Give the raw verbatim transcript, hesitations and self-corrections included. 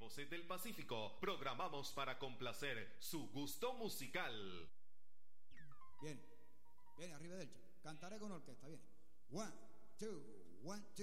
Voces del Pacífico, programamos para complacer su gusto musical. Viene, viene, arriba del chico. Cantaré con orquesta, viene. One, two, one, two.